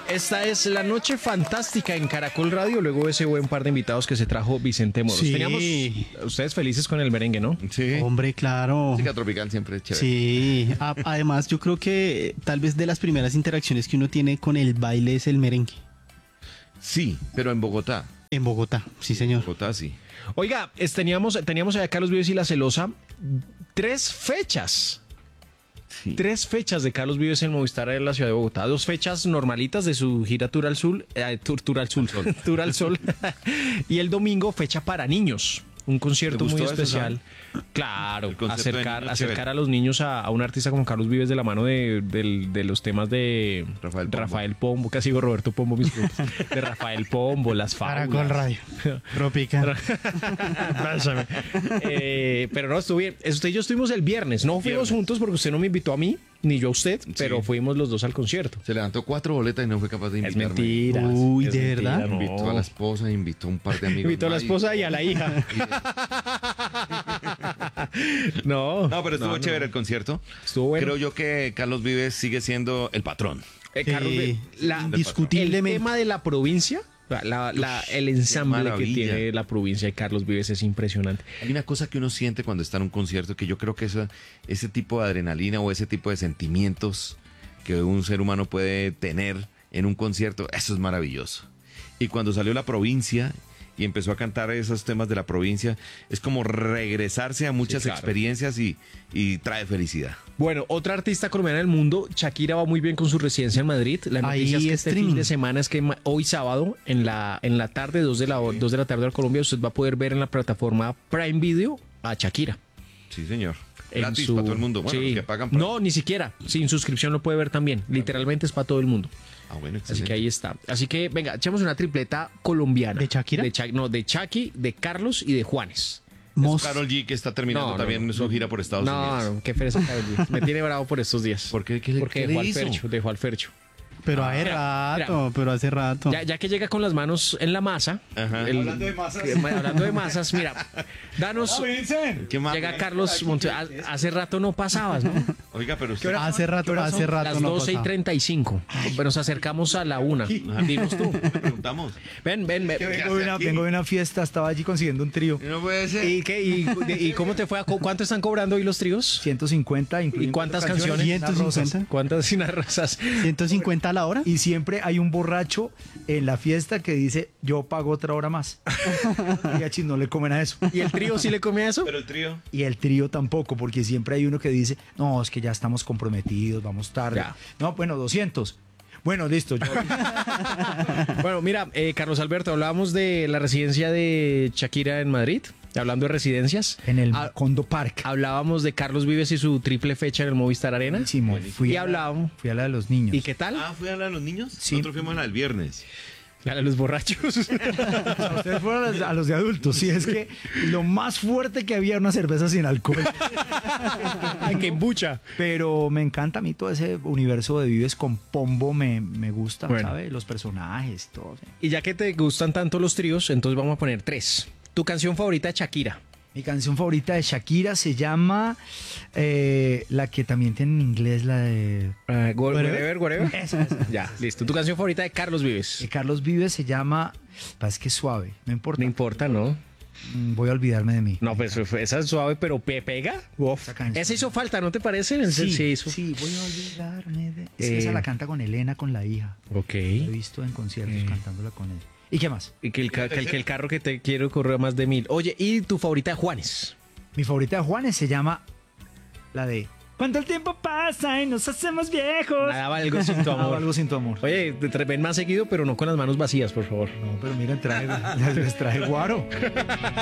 Esta es la noche fantástica en Caracol Radio, luego de ese buen par de invitados que se trajo Vicente Moros. Sí. Teníamos ustedes felices con el merengue, ¿no? Sí. Hombre, claro. Música tropical siempre es chévere. Sí, además yo creo que tal vez de las primeras interacciones que uno tiene con el baile es el merengue. Sí, pero en Bogotá. En Bogotá, sí señor. Bogotá sí. Oiga, teníamos allá a Carlos Vives y La Celosa 3 fechas. Sí. 3 fechas de Carlos Vives en Movistar en la ciudad de Bogotá. 2 fechas normalitas de su gira Tour al Sol. Tour al Sol. Y el domingo, fecha para niños. Un concierto muy gustó eso, especial. Claro, El concepto de niños acercar chévere. a los niños a un artista como Carlos Vives de la mano de los temas de Rafael Pombo, casi digo Roberto Pombo, mis frutos. De Rafael Pombo, las fábulas. Caracol Radio. Tropical. Pásame. Pero no, estuvo bien. Usted y yo estuvimos el viernes. No fuimos juntos porque usted no me invitó a mí, ni yo a usted, pero fuimos los dos al concierto. Se levantó 4 boletas y no fue capaz de Es invitarme. mentira. Uy, es ¿de mentira, verdad? no. Invitó a la esposa, invitó a un par de amigos. Invitó a la más esposa y a la hija. No. No, pero estuvo chévere el concierto. Estuvo bueno. Creo yo que Carlos Vives sigue siendo el patrón. Carlos, Sí, el indiscutiblemente. tema de la provincia, el ensamble que maravilla. tiene la provincia de Carlos Vives es impresionante. Hay una cosa que uno siente cuando está en un concierto que yo creo que ese tipo de adrenalina o ese tipo de sentimientos que un ser humano puede tener en un concierto, eso es maravilloso. Y cuando salió La Provincia y empezó a cantar esos temas de la provincia, es como regresarse a muchas Sí, claro. experiencias y trae felicidad. Bueno, otra artista colombiana del mundo, Shakira, va muy bien con su residencia en Madrid. La Ahí noticia es que este streaming. fin de semana es que hoy sábado, en la tarde, 2 de la tarde de Colombia, usted va a poder ver en la plataforma Prime Video a Shakira. Sí, señor. En Gratis su- para todo el mundo. Bueno, Sí. los que pagan por... No, ni siquiera. Sin suscripción lo puede ver también. Literalmente es para todo el mundo. Ah, bueno, Así excelente. que ahí está. Así que, venga, echemos una tripleta colombiana. ¿De Shakira? De Shaki, de Carlos y de Juanes. Mos- Karol G, que está terminando No, no, también no. su gira por Estados Unidos. No, qué pereza Karol G. Me tiene bravo por estos días. ¿Por qué? Porque ¿Qué dejó le al hizo? Fercho, dejó al Fercho. pero hace mira, rato, pero hace rato. Ya que llega con las manos en la masa. Ajá. Hablando de masas. Hablando de masas, mira, danos. Vincent. ¿Qué más? Llega Carlos Monte. Hace rato no pasabas, ¿no? Oiga, pero usted... Hace rato Las no 12:35. Pero nos acercamos a la 1. Dinos tú. Le preguntamos. Ven. Vengo de una fiesta, estaba allí consiguiendo un trío. No puede ser. ¿Y qué? ¿Y cómo te fue? ¿Cuánto están cobrando hoy los tríos? 150, ¿Y incluyendo cuántas canciones, canciones? unas rosas. 150. ¿Cuántas sin rosas? 150 a la hora. Y siempre hay un borracho en la fiesta que dice, yo pago otra hora más. Y a Chis no le comen a eso. ¿Y el trío sí le come a eso? Pero el trío... Y el trío tampoco, porque siempre hay uno que dice, no, es que ya estamos comprometidos, vamos tarde. Ya. No, bueno, 200. Bueno, listo. Bueno, mira, Carlos Alberto, hablábamos de la residencia de Shakira en Madrid. Hablando de residencias. En el Ah, Condo Park. Hablábamos de Carlos Vives y su triple fecha en el Movistar Arena. Buenísimo. Fui Y a hablábamos. Fui a la de los niños. ¿Y qué tal? Ah, ¿fue a la de los niños? Sí. Nosotros fuimos a la del viernes. La de los borrachos. Ustedes fueron a los de adultos. Sí, es que lo más fuerte que había era una cerveza sin alcohol. Ay, qué embucha. Pero me encanta a mí todo ese universo de Vives con Pombo, me gusta, Bueno. ¿sabes? Los personajes, todo. Sí. Y ya que te gustan tanto los tríos, entonces vamos a poner 3. Tu canción favorita de Shakira. Mi canción favorita de Shakira se llama la que también tiene en inglés, la de Whatever. esa. Ya, listo. Tu canción favorita de Carlos Vives. Carlos Vives se llama, es que es suave, no importa. No importa, ¿no? Voy a olvidarme de mí. No, pues esa es suave, pero pega. Uf. Esa canción. Esa hizo falta, ¿no te parece? Sí, hizo. sí, voy a olvidarme de... Es que esa la canta con Elena, con la hija. Ok. Lo he visto en conciertos cantándola con él. ¿Y qué más? Y que el carro que te quiere correr a más de 1000. Oye, ¿y tu favorita de Juanes? Mi favorita de Juanes se llama la de Cuando el tiempo pasa y nos hacemos viejos. Nada, algo sin tu Hago amor. algo sin tu amor. Oye, ven más seguido, pero no con las manos vacías, por favor. No, pero miren, les traje guaro.